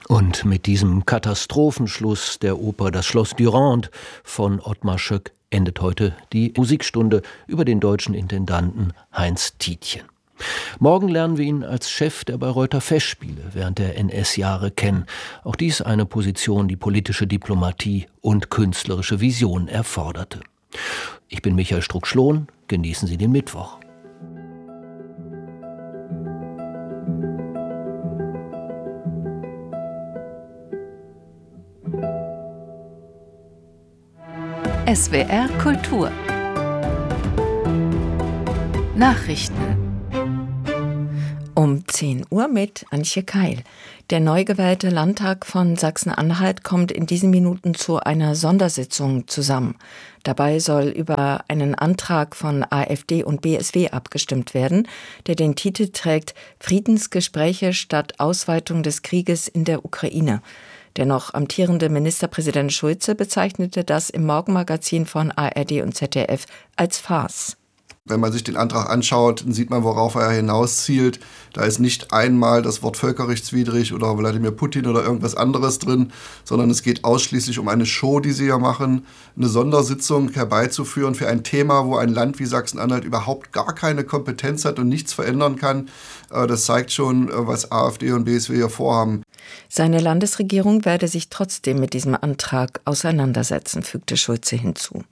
Und mit diesem Katastrophenschluss der Oper Das Schloss Durand von Ottmar Schöck endet heute die Musikstunde über den deutschen Intendanten Heinz Tietjen. Morgen lernen wir ihn als Chef der Bayreuther Festspiele während der NS-Jahre kennen. Auch dies eine Position, die politische Diplomatie und künstlerische Vision erforderte. Ich bin Michael Struck-Schlohn. Genießen Sie den Mittwoch. SWR Kultur Nachrichten um 10 Uhr mit Antje Keil. Der neu gewählte Landtag von Sachsen-Anhalt kommt in diesen Minuten zu einer Sondersitzung zusammen. Dabei soll über einen Antrag von AfD und BSW abgestimmt werden, der den Titel trägt Friedensgespräche statt Ausweitung des Krieges in der Ukraine. Der noch amtierende Ministerpräsident Schulze bezeichnete das im Morgenmagazin von ARD und ZDF als Farce. Wenn man sich den Antrag anschaut, dann sieht man, worauf er hinauszielt. Da ist nicht einmal das Wort völkerrechtswidrig oder Wladimir Putin oder irgendwas anderes drin, sondern es geht ausschließlich um eine Show, die sie ja machen, eine Sondersitzung herbeizuführen für ein Thema, wo ein Land wie Sachsen-Anhalt überhaupt gar keine Kompetenz hat und nichts verändern kann. Das zeigt schon, was AfD und BSW hier vorhaben. Seine Landesregierung werde sich trotzdem mit diesem Antrag auseinandersetzen, fügte Schulze hinzu.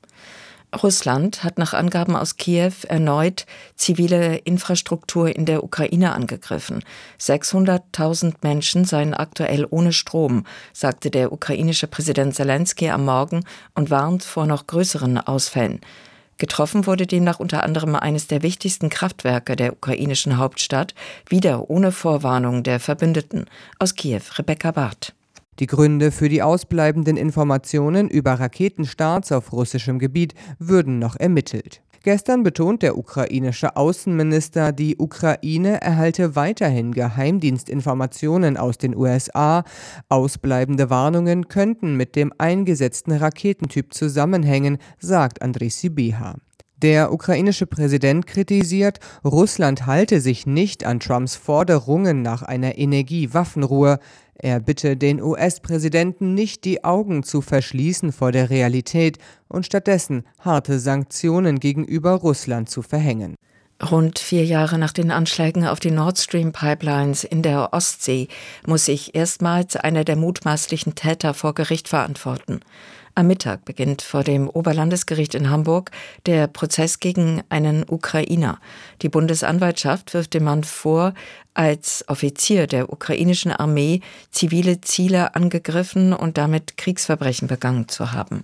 Russland hat nach Angaben aus Kiew erneut zivile Infrastruktur in der Ukraine angegriffen. 600.000 Menschen seien aktuell ohne Strom, sagte der ukrainische Präsident Selenskyj am Morgen und warnt vor noch größeren Ausfällen. Getroffen wurde demnach unter anderem eines der wichtigsten Kraftwerke der ukrainischen Hauptstadt, wieder ohne Vorwarnung der Verbündeten. Aus Kiew, Rebecca Barth. Die Gründe für die ausbleibenden Informationen über Raketenstarts auf russischem Gebiet würden noch ermittelt. Gestern betont der ukrainische Außenminister, die Ukraine erhalte weiterhin Geheimdienstinformationen aus den USA. Ausbleibende Warnungen könnten mit dem eingesetzten Raketentyp zusammenhängen, sagt Andrei Sybiha. Der ukrainische Präsident kritisiert, Russland halte sich nicht an Trumps Forderungen nach einer Energiewaffenruhe. Er bitte den US-Präsidenten nicht die Augen zu verschließen vor der Realität und stattdessen harte Sanktionen gegenüber Russland zu verhängen. Rund 4 Jahre nach den Anschlägen auf die Nord Stream Pipelines in der Ostsee muss sich erstmals einer der mutmaßlichen Täter vor Gericht verantworten. Am Mittag beginnt vor dem Oberlandesgericht in Hamburg der Prozess gegen einen Ukrainer. Die Bundesanwaltschaft wirft dem Mann vor, als Offizier der ukrainischen Armee zivile Ziele angegriffen und damit Kriegsverbrechen begangen zu haben.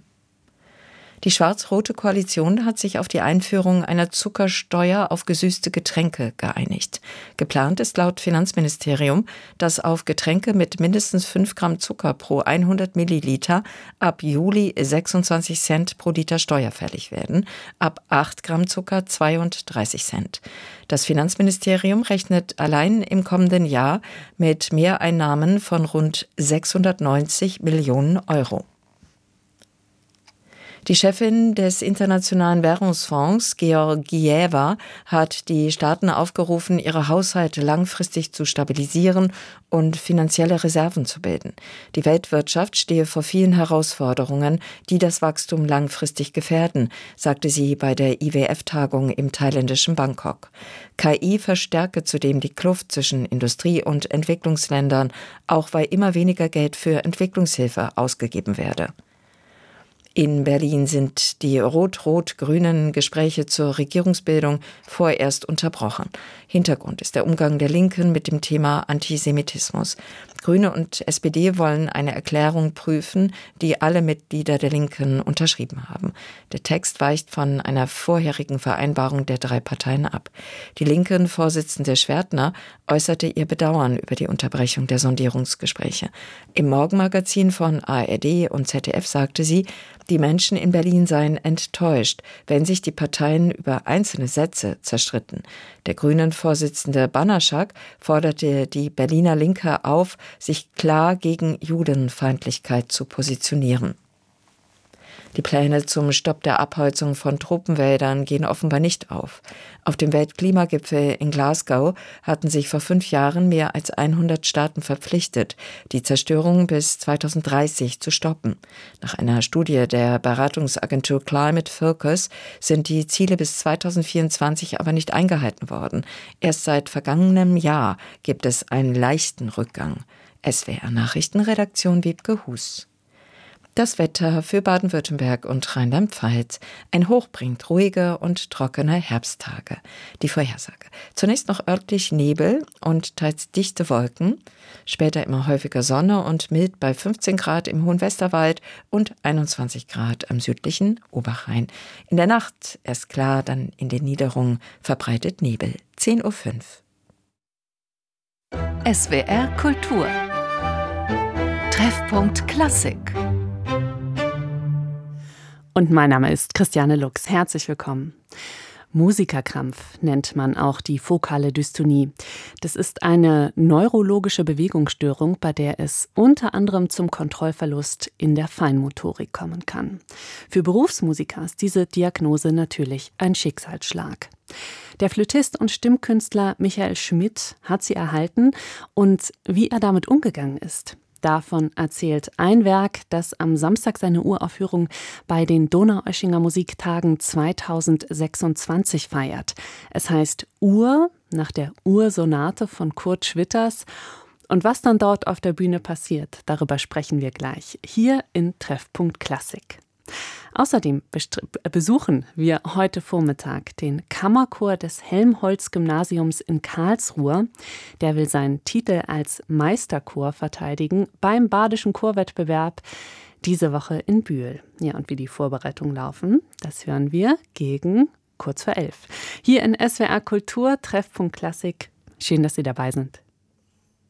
Die schwarz-rote Koalition hat sich auf die Einführung einer Zuckersteuer auf gesüßte Getränke geeinigt. Geplant ist laut Finanzministerium, dass auf Getränke mit mindestens 5 Gramm Zucker pro 100 Milliliter ab Juli 26 Cent pro Liter steuerfällig werden, ab 8 Gramm Zucker 32 Cent. Das Finanzministerium rechnet allein im kommenden Jahr mit Mehreinnahmen von rund 690 Millionen Euro. Die Chefin des Internationalen Währungsfonds, Georgieva, hat die Staaten aufgerufen, ihre Haushalte langfristig zu stabilisieren und finanzielle Reserven zu bilden. Die Weltwirtschaft stehe vor vielen Herausforderungen, die das Wachstum langfristig gefährden, sagte sie bei der IWF-Tagung im thailändischen Bangkok. KI verstärke zudem die Kluft zwischen Industrie- und Entwicklungsländern, auch weil immer weniger Geld für Entwicklungshilfe ausgegeben werde. In Berlin sind die rot-rot-grünen Gespräche zur Regierungsbildung vorerst unterbrochen. Hintergrund ist der Umgang der Linken mit dem Thema Antisemitismus. Grüne und SPD wollen eine Erklärung prüfen, die alle Mitglieder der Linken unterschrieben haben. Der Text weicht von einer vorherigen Vereinbarung der 3 Parteien ab. Die Linken-Vorsitzende Schwertner äußerte ihr Bedauern über die Unterbrechung der Sondierungsgespräche. Im Morgenmagazin von ARD und ZDF sagte sie, die Menschen in Berlin seien enttäuscht, wenn sich die Parteien über einzelne Sätze zerstritten. Der Grünen-Vorsitzende Banaschak forderte die Berliner Linke auf, sich klar gegen Judenfeindlichkeit zu positionieren. Die Pläne zum Stopp der Abholzung von Tropenwäldern gehen offenbar nicht auf. Auf dem Weltklimagipfel in Glasgow hatten sich vor 5 Jahren mehr als 100 Staaten verpflichtet, die Zerstörung bis 2030 zu stoppen. Nach einer Studie der Beratungsagentur Climate Focus sind die Ziele bis 2024 aber nicht eingehalten worden. Erst seit vergangenem Jahr gibt es einen leichten Rückgang. SWR-Nachrichtenredaktion Wiebke Hus. Das Wetter für Baden-Württemberg und Rheinland-Pfalz. Ein Hoch bringt ruhige und trockene Herbsttage. Die Vorhersage. Zunächst noch örtlich Nebel und teils dichte Wolken. Später immer häufiger Sonne und mild bei 15 Grad im Hohen Westerwald und 21 Grad am südlichen Oberrhein. In der Nacht erst klar, dann in den Niederungen verbreitet Nebel. 10:05 Uhr. SWR Kultur. Treffpunkt Klassik. Und mein Name ist Christiane Lux. Herzlich willkommen. Musikerkrampf nennt man auch die fokale Dystonie. Das ist eine neurologische Bewegungsstörung, bei der es unter anderem zum Kontrollverlust in der Feinmotorik kommen kann. Für Berufsmusiker ist diese Diagnose natürlich ein Schicksalsschlag. Der Flötist und Stimmkünstler Michael Schmidt hat sie erhalten und wie er damit umgegangen ist. Davon erzählt ein Werk, das am Samstag seine Uraufführung bei den Donaueschinger Musiktagen 2026 feiert. Es heißt Ur, nach der Ursonate von Kurt Schwitters. Und was dann dort auf der Bühne passiert, darüber sprechen wir gleich, hier in Treffpunkt Klassik. Außerdem besuchen wir heute Vormittag den Kammerchor des Helmholtz-Gymnasiums in Karlsruhe. Der will seinen Titel als Meisterchor verteidigen beim Badischen Chorwettbewerb diese Woche in Bühl. Ja, und wie die Vorbereitungen laufen, das hören wir gegen kurz vor 11. Hier in SWR Kultur, Treffpunkt Klassik. Schön, dass Sie dabei sind.